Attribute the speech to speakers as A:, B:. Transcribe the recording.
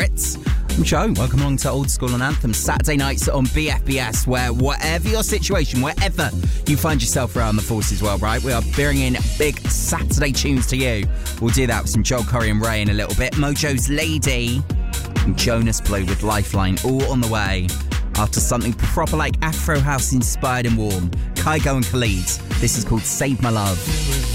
A: favourites. I'm Joe. Welcome along to Old School on Anthem, Saturday nights on BFBS, where whatever your situation, wherever you find yourself around the forces world, right, we are bringing big Saturday tunes to you. We'll do that with some Joel Corry and Ray in a little bit. Mojo's Lady and Jonas Blue with Lifeline, all on the way. After something proper like Afro House inspired and warm, Kygo and Khalid. This is called Save My Love.